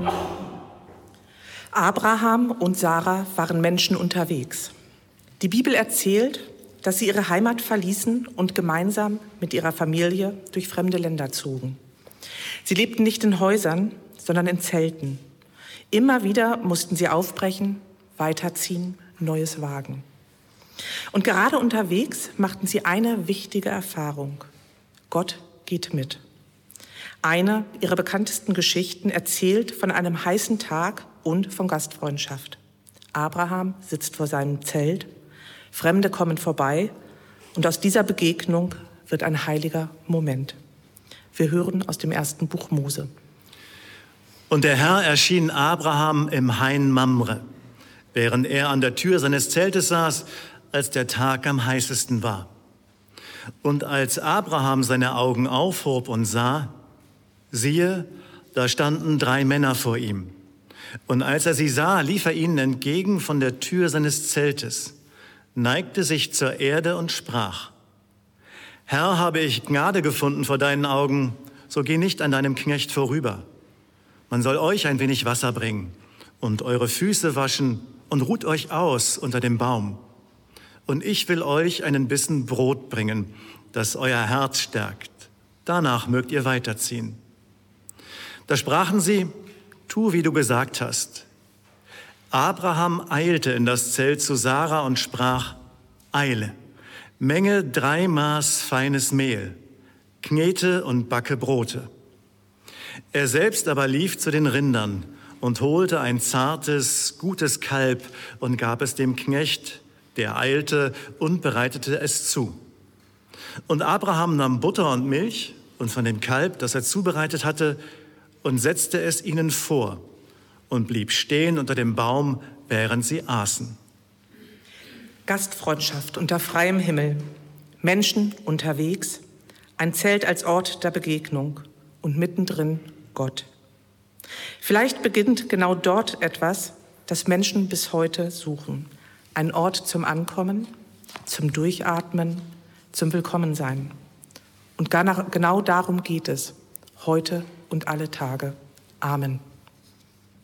Abraham und Sarah waren Menschen unterwegs. Die Bibel erzählt, dass sie ihre Heimat verließen und gemeinsam mit ihrer Familie durch fremde Länder zogen. Sie lebten nicht in Häusern, sondern in Zelten. Immer wieder mussten sie aufbrechen, weiterziehen, Neues wagen. Und gerade unterwegs machten sie eine wichtige Erfahrung. Gott geht mit. Eine ihrer bekanntesten Geschichten erzählt von einem heißen Tag und von Gastfreundschaft. Abraham sitzt vor seinem Zelt, Fremde kommen vorbei und aus dieser Begegnung wird ein heiliger Moment. Wir hören aus dem 1. Buch Mose. Und der Herr erschien Abraham im Hain Mamre, während er an der Tür seines Zeltes saß, als der Tag am heißesten war. Und als Abraham seine Augen aufhob und sah, siehe, da standen 3 Männer vor ihm. Und als er sie sah, lief er ihnen entgegen von der Tür seines Zeltes, neigte sich zur Erde und sprach: Herr, habe ich Gnade gefunden vor deinen Augen, so geh nicht an deinem Knecht vorüber. Man soll euch ein wenig Wasser bringen und eure Füße waschen und ruht euch aus unter dem Baum. Und ich will euch einen Bissen Brot bringen, das euer Herz stärkt. Danach mögt ihr weiterziehen. Da sprachen sie: Tu, wie du gesagt hast. Abraham eilte in das Zelt zu Sarah und sprach: Eile, menge 3 Maß feines Mehl, knete und backe Brote. Er selbst aber lief zu den Rindern und holte ein zartes, gutes Kalb und gab es dem Knecht, der eilte und bereitete es zu. Und Abraham nahm Butter und Milch und von dem Kalb, das er zubereitet hatte, und setzte es ihnen vor und blieb stehen unter dem Baum, während sie aßen. Gastfreundschaft unter freiem Himmel, Menschen unterwegs, ein Zelt als Ort der Begegnung und mittendrin Gott. Vielleicht beginnt genau dort etwas, das Menschen bis heute suchen. Ein Ort zum Ankommen, zum Durchatmen, zum Willkommensein. Und genau darum geht es, heute und alle Tage. Amen.